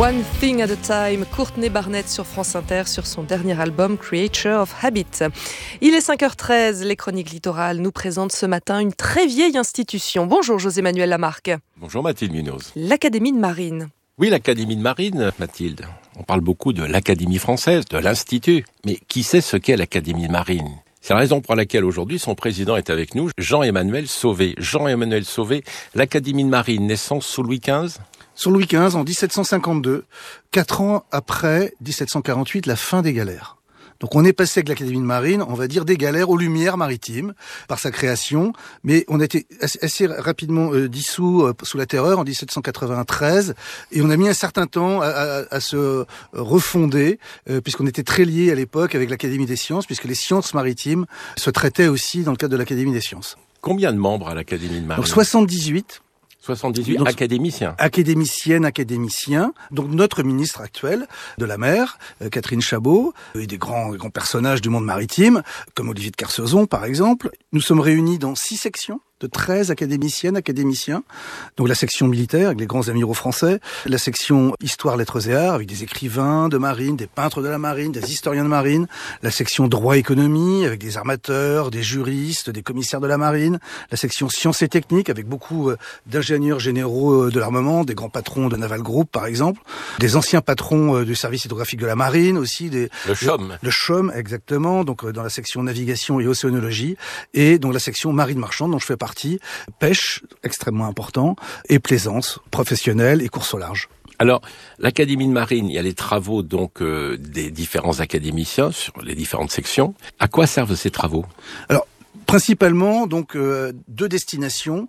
One Thing at a Time, Courtney Barnett sur France Inter sur son dernier album Creature of Habit. Il est 5h13, les Chroniques Littorales nous présentent ce matin une très vieille institution. Bonjour José-Manuel Lamarque. Bonjour Mathilde Munoz. L'Académie de Marine. Oui, l'Académie de Marine, Mathilde. On parle beaucoup de l'Académie française, de l'Institut. Mais qui sait ce qu'est l'Académie de Marine ? C'est la raison pour laquelle aujourd'hui son président est avec nous, Jean-Emmanuel Sauvé. Jean-Emmanuel Sauvé, l'Académie de Marine, naissance sous Louis XV ? Sous Louis XV, en 1752, 4 ans après 1748, la fin des galères. Donc on est passé avec l'Académie de Marine, on va dire, des galères aux Lumières maritimes, par sa création, mais on a été assez rapidement dissous sous la Terreur en 1793, et on a mis un certain temps à se refonder, puisqu'on était très liés à l'époque avec l'Académie des sciences, puisque les sciences maritimes se traitaient aussi dans le cadre de l'Académie des sciences. Combien de membres à l'Académie de Marine ? Donc 78. 78 donc, académiciens. Académiciens. Donc notre ministre actuel de la mer, Catherine Chabot, et des grands personnages du monde maritime, comme Olivier de Kersauzon par exemple. Nous sommes réunis dans 6 sections de 13 académiciennes, académiciens. Donc la section militaire avec les grands amiraux français, la section histoire, lettres et arts avec des écrivains de marine, des peintres de la marine, des historiens de marine, la section droit économie avec des armateurs, des juristes, des commissaires de la marine, la section sciences et techniques avec beaucoup d'ingénieurs généraux de l'armement, des grands patrons de Naval Group par exemple, des anciens patrons du service hydrographique de la marine aussi, Le CHOM. Le CHOM exactement, donc dans la section navigation et océanologie, et donc la section marine marchande dont je fais partie, pêche, extrêmement important, et plaisance professionnelle et course au large. Alors, l'Académie de Marine, il y a les travaux donc des différents académiciens sur les différentes sections. À quoi servent ces travaux ? Alors, principalement, donc, 2 destinations.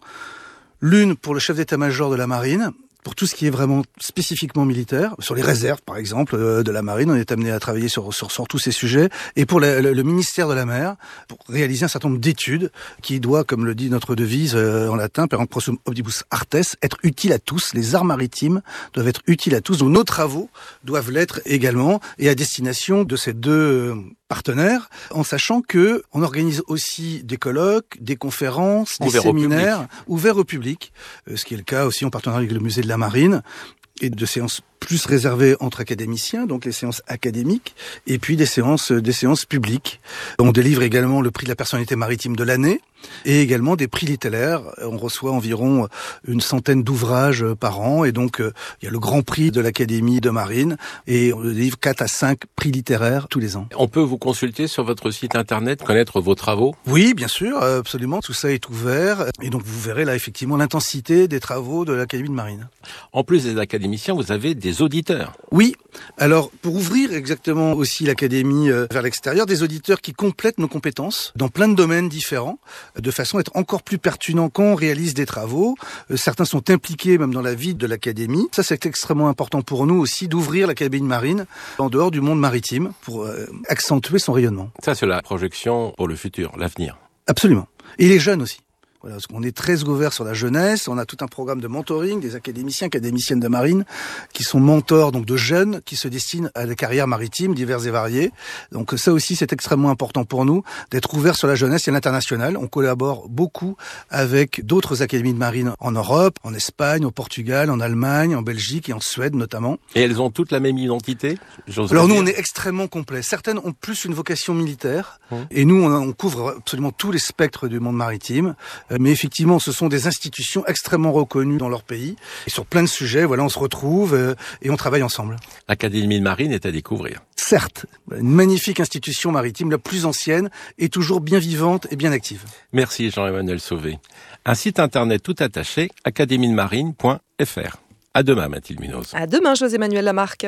L'une pour le chef d'état-major de la marine, pour tout ce qui est vraiment spécifiquement militaire, sur les réserves par exemple de la marine, on est amené à travailler sur tous ces sujets, et pour le ministère de la mer, pour réaliser un certain nombre d'études qui doit, comme le dit notre devise en latin, per prosum omnibus artes, être utile à tous. Les arts maritimes doivent être utiles à tous, donc nos travaux doivent l'être également, et à destination de ces 2 partenaires, en sachant que on organise aussi des colloques, des conférences, des séminaires ouverts au public, ce qui est le cas aussi en partenariat avec le musée de la Marine, et de séances plus réservées entre académiciens, donc les séances académiques, et puis des séances publiques. On délivre également le prix de la personnalité maritime de l'année, et également des prix littéraires. On reçoit environ une centaine d'ouvrages par an, et donc il y a le grand prix de l'Académie de Marine, et on délivre 4 à 5 prix littéraires tous les ans. On peut vous consulter sur votre site internet, connaître vos travaux ? Oui, bien sûr, absolument, tout ça est ouvert, et donc vous verrez là effectivement l'intensité des travaux de l'Académie de Marine. En plus des académiciens, vous avez des auditeurs. Oui, alors pour ouvrir exactement aussi l'Académie vers l'extérieur, des auditeurs qui complètent nos compétences dans plein de domaines différents, de façon à être encore plus pertinent quand on réalise des travaux. Certains sont impliqués même dans la vie de l'Académie. Ça, c'est extrêmement important pour nous aussi d'ouvrir l'Académie de Marine en dehors du monde maritime pour accentuer son rayonnement. Ça, c'est la projection pour le futur, l'avenir. Absolument. Et les jeunes aussi. Voilà, parce qu'on est très ouvert sur la jeunesse, on a tout un programme de mentoring, des académiciens, académiciennes de marine, qui sont mentors donc de jeunes qui se destinent à des carrières maritimes diverses et variées. Donc ça aussi c'est extrêmement important pour nous, d'être ouvert sur la jeunesse et l'international. On collabore beaucoup avec d'autres académies de marine en Europe, en Espagne, au Portugal, en Allemagne, en Belgique et en Suède notamment. Et elles ont toutes la même identité ? Alors nous on est extrêmement complet. Certaines ont plus une vocation militaire, et nous on couvre absolument tous les spectres du monde maritime. Mais effectivement, ce sont des institutions extrêmement reconnues dans leur pays. Et sur plein de sujets, voilà, on se retrouve et on travaille ensemble. L'Académie de Marine est à découvrir. Certes, une magnifique institution maritime, la plus ancienne, et toujours bien vivante et bien active. Merci Jean-Emmanuel Sauvé. Un site internet tout attaché, academiedemarine.fr. À demain Mathilde Munoz. À demain José-Manuel Lamarque.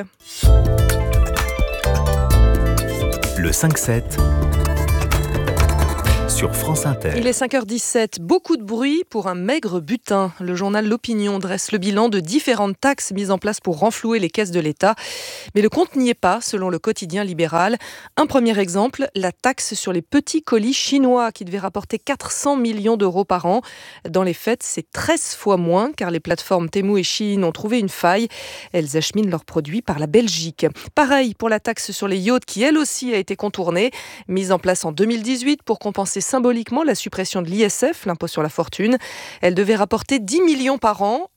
Le 5-7 sur France Inter. Il est 5h17, beaucoup de bruit pour un maigre butin. Le journal L'Opinion dresse le bilan de différentes taxes mises en place pour renflouer les caisses de l'État. Mais le compte n'y est pas, selon le quotidien libéral. Un premier exemple, la taxe sur les petits colis chinois qui devait rapporter 400 millions d'euros par an. Dans les faits, c'est 13 fois moins car les plateformes Temu et Shein ont trouvé une faille. Elles acheminent leurs produits par la Belgique. Pareil pour la taxe sur les yachts qui, elle aussi, a été contournée. Mise en place en 2018 pour compenser symboliquement la suppression de l'ISF, l'impôt sur la fortune. Elle devait rapporter 10 millions par an.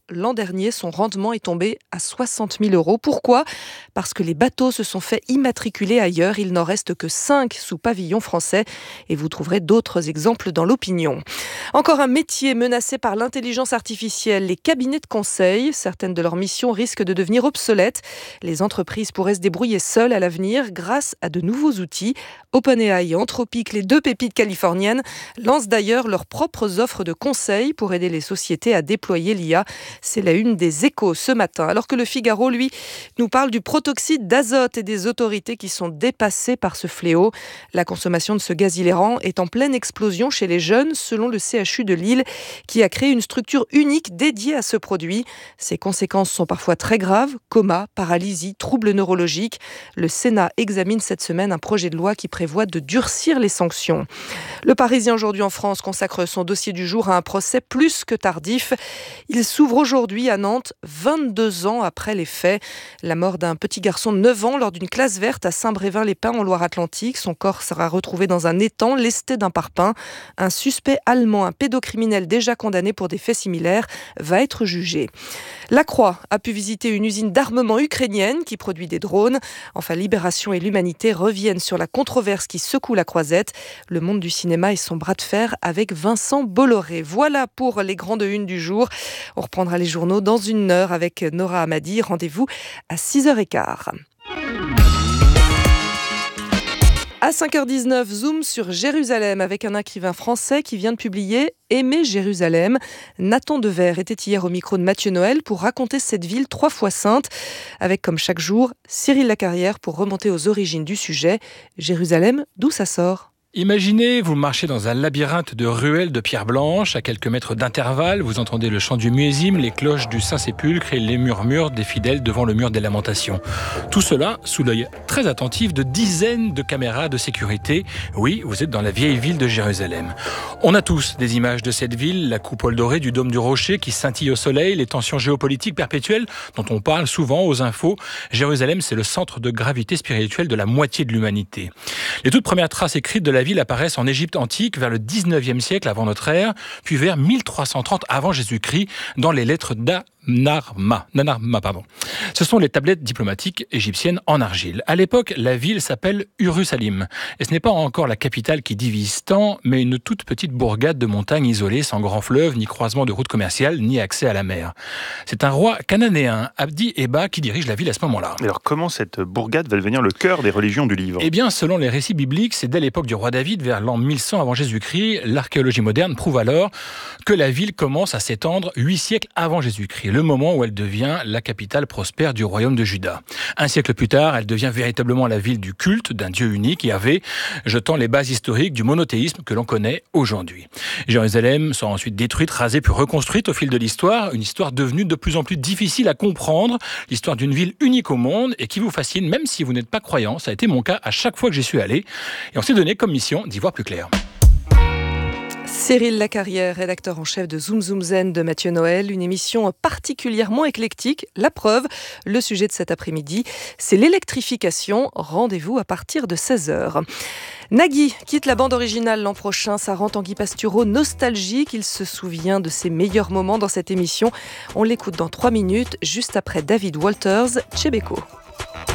L'an dernier, son rendement est tombé à 60 000 €. Pourquoi ? Parce que les bateaux se sont fait immatriculer ailleurs. Il n'en reste que 5 sous pavillon français. Et vous trouverez d'autres exemples dans l'opinion. Encore un métier menacé par l'intelligence artificielle, les cabinets de conseil. Certaines de leurs missions risquent de devenir obsolètes. Les entreprises pourraient se débrouiller seules à l'avenir grâce à de nouveaux outils. OpenAI et Anthropic, les 2 pépites californiennes, lancent d'ailleurs leurs propres offres de conseil pour aider les sociétés à déployer l'IA. C'est la une des Échos ce matin. Alors que le Figaro, lui, nous parle du protoxyde d'azote et des autorités qui sont dépassées par ce fléau. La consommation de ce gaz hilarant est en pleine explosion chez les jeunes, selon le CHU de Lille, qui a créé une structure unique dédiée à ce produit. Ses conséquences sont parfois très graves, coma, paralysie, troubles neurologiques. Le Sénat examine cette semaine un projet de loi qui prévoit de durcir les sanctions. Le Parisien aujourd'hui en France consacre son dossier du jour à un procès plus que tardif. Il s'ouvre aujourd'hui à Nantes, 22 ans après les faits. La mort d'un petit garçon de 9 ans lors d'une classe verte à Saint-Brévin-les-Pins en Loire-Atlantique. Son corps sera retrouvé dans un étang lesté d'un parpaing. Un suspect allemand, un pédocriminel déjà condamné pour des faits similaires, va être jugé. La Croix a pu visiter une usine d'armement ukrainienne qui produit des drones. Enfin, Libération et l'Humanité reviennent sur la controverse qui secoue la Croisette. Le monde du cinéma et son bras de fer avec Vincent Bolloré. Voilà pour les grandes unes du jour. On reprendra les journaux dans 1 heure avec Nora Hamadi. Rendez-vous à 6h15. À 5h19, zoom sur Jérusalem avec un écrivain français qui vient de publier « Aimer Jérusalem ». Nathan Dever était hier au micro de Mathieu Noël pour raconter cette ville 3 fois sainte, avec comme chaque jour Cyril Lacarrière pour remonter aux origines du sujet. Jérusalem, d'où ça sort ? Imaginez, vous marchez dans un labyrinthe de ruelles de pierre blanche, à quelques mètres d'intervalle, vous entendez le chant du muezzin, les cloches du Saint-Sépulcre et les murmures des fidèles devant le mur des lamentations. Tout cela sous l'œil très attentif de dizaines de caméras de sécurité. Oui, vous êtes dans la vieille ville de Jérusalem. On a tous des images de cette ville, la coupole dorée du dôme du rocher qui scintille au soleil, les tensions géopolitiques perpétuelles dont on parle souvent aux infos. Jérusalem, c'est le centre de gravité spirituelle de la moitié de l'humanité. Les toutes premières traces écrites de la ville apparaissent en Égypte antique vers le 19e siècle avant notre ère, puis vers 1330 avant Jésus-Christ dans les lettres Nanarma. Ce sont les tablettes diplomatiques égyptiennes en argile. À l'époque, la ville s'appelle Urusalim. Et ce n'est pas encore la capitale qui divise tant, mais une toute petite bourgade de montagne isolée, sans grand fleuve, ni croisement de routes commerciales, ni accès à la mer. C'est un roi cananéen, Abdi Eba, qui dirige la ville à ce moment-là. Alors comment cette bourgade va devenir le cœur des religions du livre ? Eh bien, selon les récits bibliques, c'est dès l'époque du roi David, vers l'an 1100 avant Jésus-Christ. L'archéologie moderne prouve alors que la ville commence à s'étendre 8 siècles avant Jésus-Christ, le moment où elle devient la capitale prospère du royaume de Juda. 1 siècle plus tard, elle devient véritablement la ville du culte d'un Dieu unique, Yahvé, jetant les bases historiques du monothéisme que l'on connaît aujourd'hui. Jérusalem sera ensuite détruite, rasée puis reconstruite au fil de l'histoire, une histoire devenue de plus en plus difficile à comprendre, l'histoire d'une ville unique au monde et qui vous fascine même si vous n'êtes pas croyant. Ça a été mon cas à chaque fois que j'y suis allé et on s'est donné comme mission d'y voir plus clair. Cyril Lacarrière, rédacteur en chef de Zoom Zoom Zen de Mathieu Noël, une émission particulièrement éclectique. La preuve, le sujet de cet après-midi, c'est l'électrification. Rendez-vous à partir de 16h. Nagui quitte la bande originale l'an prochain. Ça rend Tanguy Pastureau nostalgique. Il se souvient de ses meilleurs moments dans cette émission. On l'écoute dans 3 minutes, juste après David Walters, Chebeko.